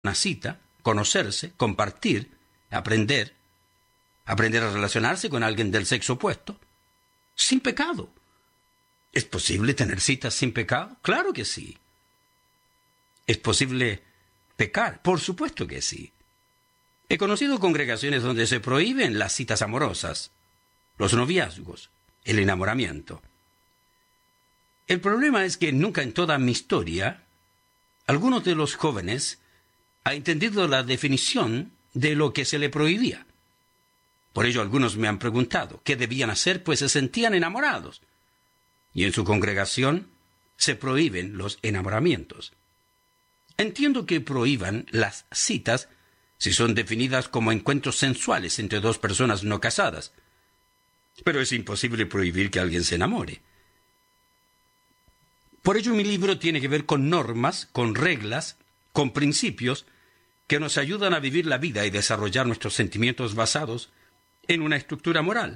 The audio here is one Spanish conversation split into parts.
una cita, conocerse, compartir, aprender a relacionarse con alguien del sexo opuesto, sin pecado. ¿Es posible tener citas sin pecado? Claro que sí. ¿Es posible pecar? Por supuesto que sí. He conocido congregaciones donde se prohíben las citas amorosas, los noviazgos, el enamoramiento. El problema es que nunca en toda mi historia, algunos de los jóvenes han entendido la definición de lo que se le prohibía. Por ello algunos me han preguntado qué debían hacer, pues se sentían enamorados. Y en su congregación se prohíben los enamoramientos. Entiendo que prohíban las citas si son definidas como encuentros sensuales entre dos personas no casadas. Pero es imposible prohibir que alguien se enamore. Por ello mi libro tiene que ver con normas, con reglas, con principios que nos ayudan a vivir la vida y desarrollar nuestros sentimientos basados en una estructura moral.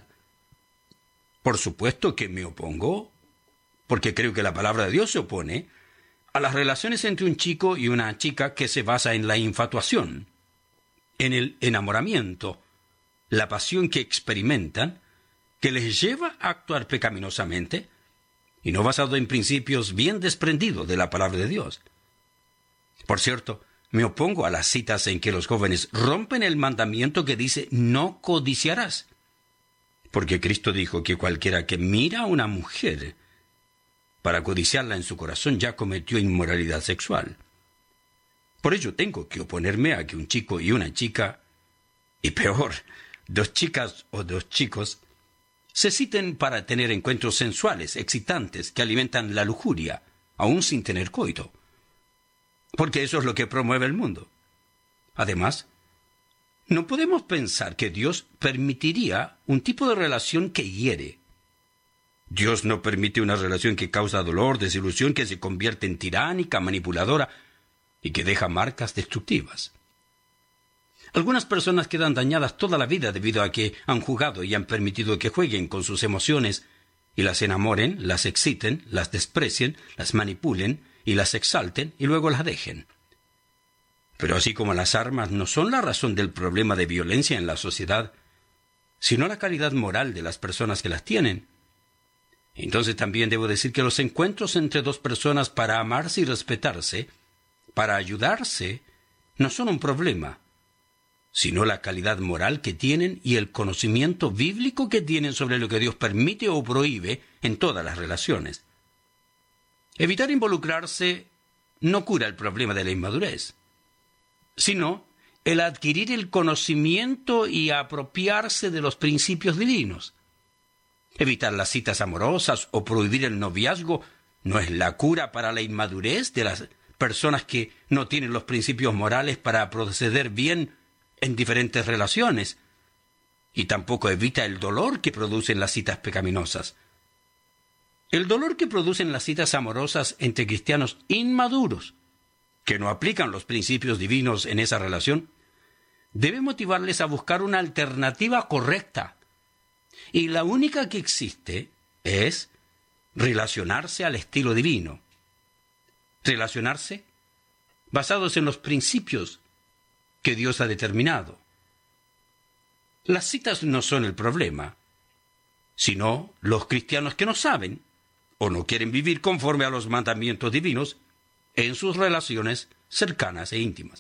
Por supuesto que me opongo, porque creo que la palabra de Dios se opone a las relaciones entre un chico y una chica que se basa en la infatuación, en el enamoramiento, la pasión que experimentan, que les lleva a actuar pecaminosamente, y no basado en principios bien desprendidos de la palabra de Dios. Por cierto, me opongo a las citas en que los jóvenes rompen el mandamiento que dice no codiciarás, porque Cristo dijo que cualquiera que mira a una mujer para codiciarla en su corazón ya cometió inmoralidad sexual. Por ello tengo que oponerme a que un chico y una chica, y peor, dos chicas o dos chicos, se citen para tener encuentros sensuales, excitantes, que alimentan la lujuria, aún sin tener coito. Porque eso es lo que promueve el mundo. Además, no podemos pensar que Dios permitiría un tipo de relación que hiere. Dios no permite una relación que causa dolor, desilusión, que se convierte en tiránica, manipuladora y que deja marcas destructivas. Algunas personas quedan dañadas toda la vida debido a que han jugado y han permitido que jueguen con sus emociones y las enamoren, las exciten, las desprecien, las manipulen y las exalten y luego las dejen. Pero así como las armas no son la razón del problema de violencia en la sociedad, sino la calidad moral de las personas que las tienen, entonces también debo decir que los encuentros entre dos personas para amarse y respetarse, para ayudarse, no son un problema, sino la calidad moral que tienen y el conocimiento bíblico que tienen sobre lo que Dios permite o prohíbe en todas las relaciones. Evitar involucrarse no cura el problema de la inmadurez, sino el adquirir el conocimiento y apropiarse de los principios divinos. Evitar las citas amorosas o prohibir el noviazgo no es la cura para la inmadurez de las personas que no tienen los principios morales para proceder bien en diferentes relaciones, y tampoco evita el dolor que producen las citas pecaminosas. El dolor que producen las citas amorosas entre cristianos inmaduros, que no aplican los principios divinos en esa relación, debe motivarles a buscar una alternativa correcta. Y la única que existe es relacionarse al estilo divino. Relacionarse basados en los principios que Dios ha determinado. Las citas no son el problema, sino los cristianos que no saben o no quieren vivir conforme a los mandamientos divinos en sus relaciones cercanas e íntimas.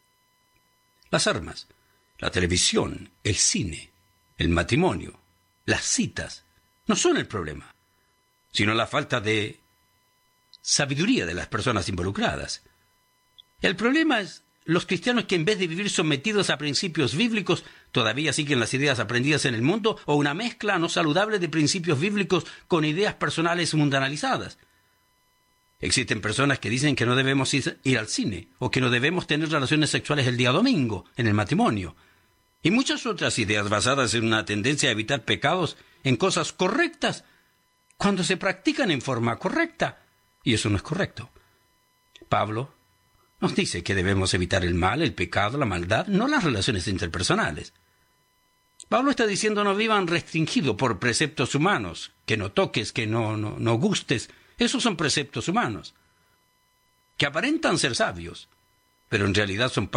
Las armas, la televisión, el cine, el matrimonio, las citas, no son el problema, sino la falta de sabiduría de las personas involucradas. El problema es los cristianos que en vez de vivir sometidos a principios bíblicos, todavía siguen las ideas aprendidas en el mundo o una mezcla no saludable de principios bíblicos con ideas personales mundanalizadas. Existen personas que dicen que no debemos ir al cine o que no debemos tener relaciones sexuales el día domingo, en el matrimonio. Y muchas otras ideas basadas en una tendencia a evitar pecados en cosas correctas cuando se practican en forma correcta. Y eso no es correcto. Pablo nos dice que debemos evitar el mal, el pecado, la maldad, no las relaciones interpersonales. Pablo está diciendo no vivan restringidos por preceptos humanos, que no toques, que no gustes. Esos son preceptos humanos, que aparentan ser sabios, pero en realidad son